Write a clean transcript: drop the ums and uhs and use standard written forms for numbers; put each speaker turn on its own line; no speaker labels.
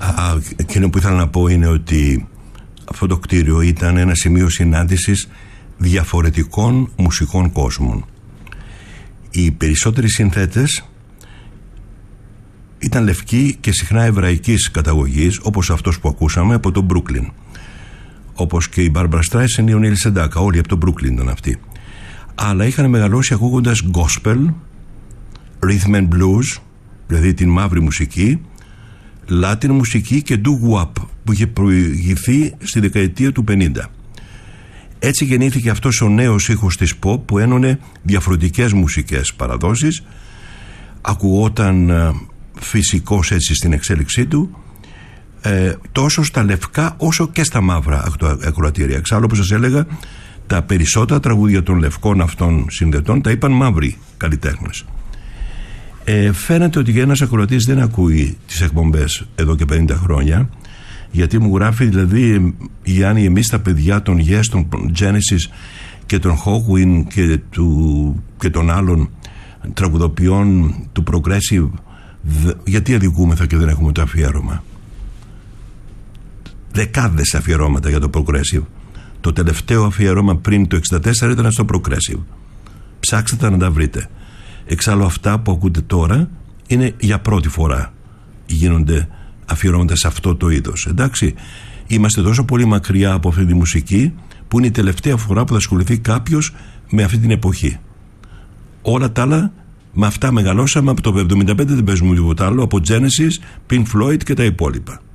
Εκείνο που ήθελα να πω είναι ότι αυτό το κτίριο ήταν ένα σημείο συνάντησης διαφορετικών μουσικών κόσμων. Οι περισσότεροι συνθέτες ήταν λευκοί και συχνά εβραϊκής καταγωγής, όπως αυτός που ακούσαμε από το Brooklyn, όπως και η Barbra Streisand ή ο Neil Sedaka, όλοι από το Brooklyn ήταν αυτοί. Αλλά είχαν μεγαλώσει ακούγοντας gospel, rhythm and blues, δηλαδή την μαύρη μουσική, Latin μουσική και doo-wop που είχε προηγηθεί στη δεκαετία του 50. Έτσι γεννήθηκε αυτός ο νέος ήχος της pop που ένωνε διαφορετικές μουσικές παραδόσεις. Ακουγόταν φυσικός έτσι στην εξέλιξή του, τόσο στα λευκά όσο και στα μαύρα ακροατήρια. Εξάλλου, όπως σας έλεγα, τα περισσότερα τραγούδια των λευκών αυτών συνδετών τα είπαν μαύροι καλλιτέχνες. Φαίνεται ότι ένας ακροατής δεν ακούει τις εκπομπές εδώ και 50 χρόνια, γιατί μου γράφει, δηλαδή, Γιάννη, εμείς τα παιδιά των Yes, των Genesis και των Hawkwind και των άλλων τραγουδοποιών του Progressive, γιατί αδικούμεθα και δεν έχουμε το αφιέρωμα? Δεκάδες αφιερώματα για το Progressive. Το τελευταίο αφιέρωμα πριν το 64 ήταν στο Progressive. Ψάξτε τα να τα βρείτε. Εξάλλου αυτά που ακούτε τώρα είναι για πρώτη φορά γίνονται αφιερώματα σε αυτό το είδος. Εντάξει, είμαστε τόσο πολύ μακριά από αυτή τη μουσική που είναι η τελευταία φορά που θα ασχοληθεί κάποιος με αυτή την εποχή. Όλα τα άλλα, με αυτά μεγαλώσαμε. Από το 75 δεν παίζουμε τίποτα άλλο, από Genesis, Pink Floyd και τα υπόλοιπα.